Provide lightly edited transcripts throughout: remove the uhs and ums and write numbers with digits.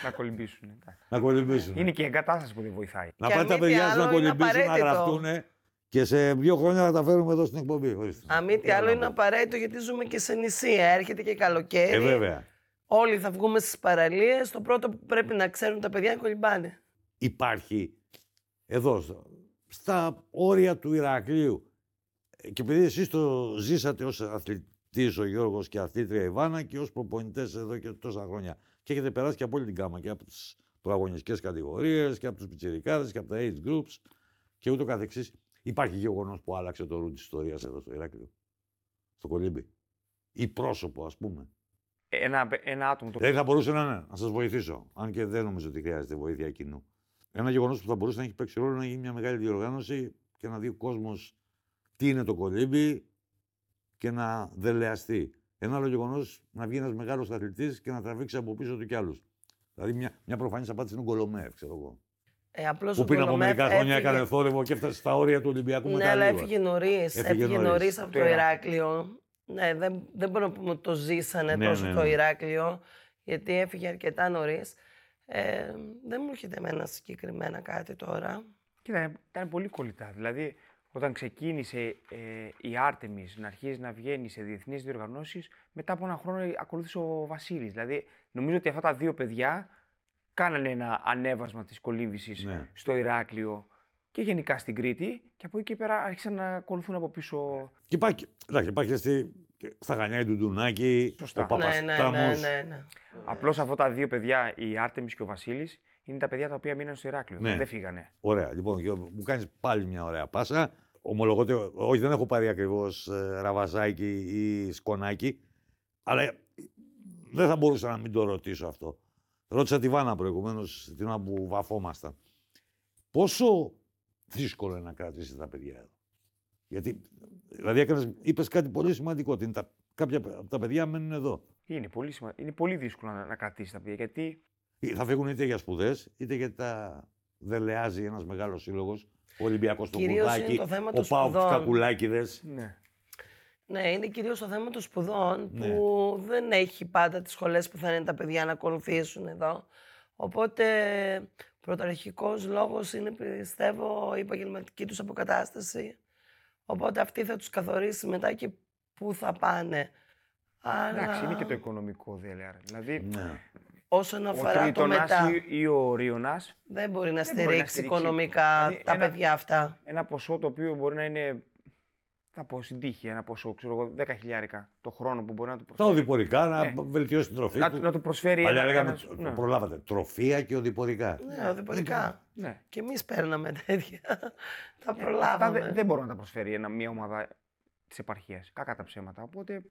Να κολυμπήσουν. Να κολυμπήσουν. Είναι και η εγκατάσταση που δεν βοηθάει. Να πάνε τα παιδιά σου να κολυμπήσουν, να γραφτούν και σε 2 χρόνια να τα φέρουμε εδώ στην εκπομπή. Αν μη τι άλλο είναι απαραίτητο γιατί ζούμε και σε νησί. Έρχεται και καλοκαίρι. Βέβαια. Όλοι θα βγούμε στις παραλίες. Το πρώτο που πρέπει να ξέρουν τα παιδιά είναι κολυμπάνε. Υπάρχει εδώ, στα όρια του Ηρακλείου, και επειδή εσείς το ζήσατε ως αθλητής ο Γιώργος και αθλήτρια η Βάνα και ως προπονητές εδώ και τόσα χρόνια και έχετε περάσει και από όλη την γάμα και από τις προαγωνιστικές κατηγορίες και από τους πιτσιρικάδες και από τα age groups και ούτω καθεξής, υπάρχει γεγονός που άλλαξε το ρου της ιστορίας εδώ στο Ηράκλειο, στο κολύμπι, ή πρόσωπο ας πούμε? Ένα άτομο. Δηλαδή θα μπορούσε να σας βοηθήσω, αν και δεν νομίζω ότι χρειάζεται βοήθεια κοινού. Ένα γεγονός που θα μπορούσε να έχει παίξει ρόλο να γίνει μια μεγάλη διοργάνωση και να δει ο κόσμος τι είναι το κολύμπι και να δελεαστεί. Ένα άλλο γεγονός να βγει ένας μεγάλος αθλητής και να τραβήξει από πίσω του κι άλλους. Δηλαδή μια προφανής απάντηση είναι ο Γκολομέεφ, ξέρω εγώ. Απλώς που πριν από μερικά χρόνια έκανε θόρυβο και έφτασε στα όρια του Ολυμπιακού μεταλλίου. Ναι, αλλά έφυγε νωρίς από το Ηράκλειο. Ναι, δεν μπορούμε να πούμε ότι το ζήσανε τόσο το Ηράκλειο, γιατί έφυγε αρκετά νωρίς. Δεν μου έρχεται εμένα συγκεκριμένα κάτι τώρα. Κοίτα, ήταν πολύ κολλητά. Δηλαδή, όταν ξεκίνησε η Άρτεμις να αρχίζει να βγαίνει σε διεθνείς διοργανώσεις, μετά από ένα χρόνο ακολούθησε ο Βασίλης. Δηλαδή, νομίζω ότι αυτά τα δύο παιδιά κάνανε ένα ανέβασμα της κολύμβησης στο Ηράκλειο και γενικά στην Κρήτη, και από εκεί και πέρα άρχισαν να ακολουθούν από πίσω. Και υπάρχει στα Χανιά η Ντουντουνάκη, ο Παπαστάμος. Ναι. Απλώς αυτά τα δύο παιδιά, η Άρτεμις και ο Βασίλης, είναι τα παιδιά τα οποία μείναν στο Ηράκλειο. Ναι. Δεν φύγανε. Ωραία. Λοιπόν, μου κάνεις πάλι μια ωραία πάσα. Ομολογώ ότι όχι, δεν έχω πάρει ακριβώς ραβαζάκι ή σκονάκι, αλλά δεν θα μπορούσα να μην το ρωτήσω αυτό. Ρώτησα τη Βάνα προηγουμένως, την ώρα που βαφόμασταν. Πόσο δύσκολο είναι να κρατήσεις τα παιδιά εδώ? Γιατί, δηλαδή, είπες κάτι πολύ σημαντικό, ότι κάποια από τα παιδιά μένουν εδώ. Είναι πολύ δύσκολο να κρατήσεις τα παιδιά, γιατί... Θα φύγουν είτε για σπουδές, είτε γιατί τα δελεάζει ένας μεγάλος σύλλογος, ο Ολυμπιακός στο Κουδάκι, ο ΠΑΟΚ τους Κακουλάκηδες. Ναι, είναι κυρίως το θέμα των σπουδών, που δεν έχει πάντα τις σχολές που θα είναι τα παιδιά να ακολουθήσουν εδώ. Οπότε, πρωταρχικός λόγος είναι, πιστεύω, η επαγγελματική τους αποκατάσταση. Οπότε αυτή θα τους καθορίσει μετά και πού θα πάνε. Εντάξει, είναι και το οικονομικό δέλεαρ. Δηλαδή, όσον αφορά το μετά, ή ο Ρίωνας δεν μπορεί να στηρίξει οικονομικά δηλαδή, τα παιδιά αυτά. Ένα ποσό το οποίο μπορεί να είναι, θα πω στην τύχη, ένα ποσό, ξέρω εγώ, 10.000 το χρόνο που μπορεί να του προσφέρει. Τα οδηπορικά, να βελτιώσει την τροφή του. Να του προσφέρει παλιά λέγαμε, προλάβατε, τροφία και οδηπορικά. Ναι, οδηπορικά. Και εμείς παίρναμε τέτοια. Τα προλάβαμε. Αυτά δεν μπορεί να τα προσφέρει μια ομάδα της επαρχίας. Κακά τα ψέματα. Οπότε,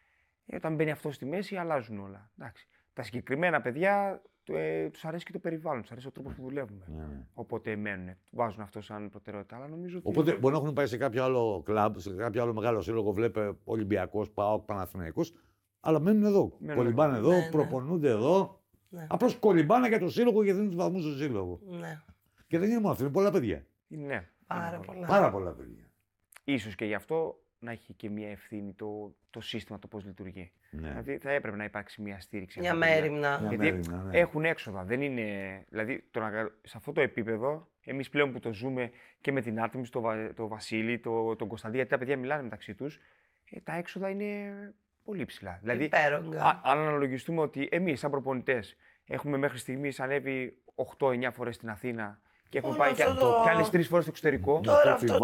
όταν μπαίνει αυτό στη μέση, αλλάζουν όλα. Εντάξει. Τα συγκεκριμένα παιδιά τους αρέσει και το περιβάλλον, τους αρέσει ο τρόπος που δουλεύουμε. Οπότε μένουν, βάζουν αυτό σαν προτεραιότητα. Αλλά νομίζω ότι... Οπότε μπορεί να έχουν πάει σε κάποιο άλλο κλαμπ, σε κάποιο άλλο μεγάλο σύλλογο, βλέπε Ολυμπιακός, ΠΑΟΚ, Παναθηναϊκός, αλλά μένουν εδώ. Κολυμπάνε εδώ, προπονούνται εδώ. Απλώς κολυμπάνε για το σύλλογο και δίνουν τους βαθμούς στο σύλλογο. Και δεν είναι μόνο αυτό, είναι πολλά παιδιά. Ναι. Πάρα πολλά παιδιά. Ίσως και γι' αυτό να έχει και μια ευθύνη το σύστημα, το πώς λειτουργεί. Δηλαδή θα έπρεπε να υπάρξει μια στήριξη. Μια μέριμνα. Γιατί έχουν έξοδα. Δεν είναι... Δηλαδή σε αυτό το επίπεδο, εμείς πλέον που το ζούμε και με την Άρτεμις, το Βασίλη, τον Κωνσταντή, γιατί τα παιδιά μιλάνε μεταξύ τους, τα έξοδα είναι πολύ ψηλά. Δηλαδή, αν αναλογιστούμε ότι εμείς, σαν προπονητές, έχουμε μέχρι στιγμής ανέβει 8-9 φορές στην Αθήνα. Και έχουμε πάει και άλλες 3 φορές στο εξωτερικό. Τώρα αυτό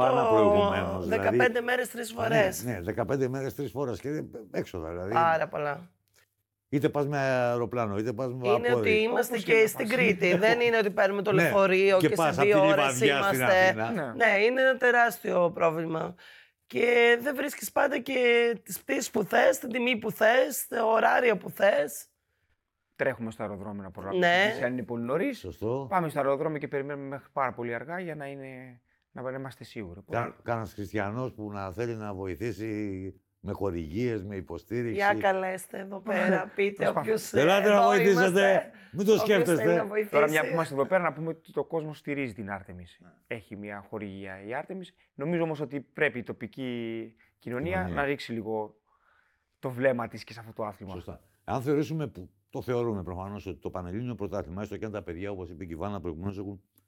το 15 μέρες 3 φορές. Ναι, 15 μέρες 3 φορές και έξοδα δηλαδή. Πάρα πολλά. Είτε πας με αεροπλάνο, είτε πας με βαπόρι. Είναι ότι είμαστε και στην Κρήτη. Δεν είναι ότι παίρνουμε το λεωφορείο και σε 2 ώρες είμαστε. Ναι, είναι ένα τεράστιο πρόβλημα. Και δεν βρίσκεις πάντα και τις πτήσεις που θες, την τιμή που θες, τα ωράρια που θες. Τρέχουμε στο αεροδρόμιο να προλάβουμε. Αν είναι πολύ νωρίς, πάμε στο αεροδρόμιο και περιμένουμε μέχρι πάρα πολύ αργά για να είμαστε σίγουροι. Κάνας χριστιανός που να θέλει να βοηθήσει με χορηγίες, με υποστήριξη. Για καλέστε εδώ πέρα, πείτε όποιος θέλει. Ελάτε να βοηθήσετε, μην το σκέφτεστε. Τώρα, μια που είμαστε εδώ πέρα, να πούμε ότι το κόσμο στηρίζει την Άρτεμις. Έχει μια χορηγία η Άρτεμις. Νομίζω όμως ότι πρέπει η τοπική κοινωνία να ρίξει λίγο το βλέμμα της και σε αυτό το άθλημα. Σωστά. Αν θεωρήσουμε που το θεωρούμε προφανώς ότι το Πανελλήνιο Πρωτάθλημα, έστω και αν τα παιδιά, όπως είπε και η Βάνα προηγουμένως, έχουν